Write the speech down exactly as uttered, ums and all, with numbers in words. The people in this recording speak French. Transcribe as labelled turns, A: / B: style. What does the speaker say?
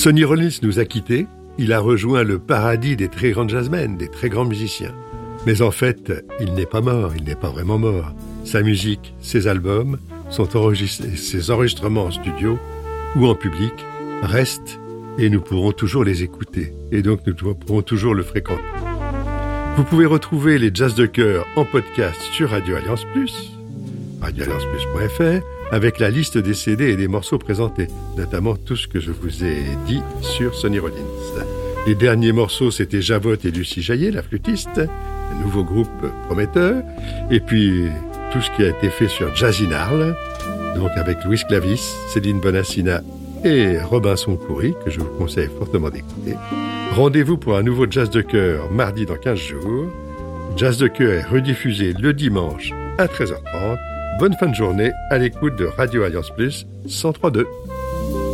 A: Sonny Rollins nous a quittés. Il a rejoint le paradis des très grands jazzmen, des très grands musiciens. Mais en fait, il n'est pas mort, il n'est pas vraiment mort. Sa musique, ses albums, sont enregistrés, ses enregistrements en studio ou en public restent et nous pourrons toujours les écouter. Et donc nous pourrons toujours le fréquenter. Vous pouvez retrouver les Jazz de Cœur en podcast sur Radio Alliance Plus, radio alliance plus point f r, avec la liste des C D et des morceaux présentés, notamment tout ce que je vous ai dit sur Sonny Rollins. Les derniers morceaux, c'était Javotte et Lucie Jaillet, la flûtiste, un nouveau groupe prometteur, et puis tout ce qui a été fait sur Jazz in Arles, donc avec Louis Clavis, Céline Bonassina et Robinson Coury, que je vous conseille fortement d'écouter. Rendez-vous pour un nouveau Jazz de Cœur mardi dans quinze jours. Jazz de Cœur est rediffusé le dimanche à treize heures trente. Bonne fin de journée à l'écoute de Radio Alliance Plus cent trois point deux.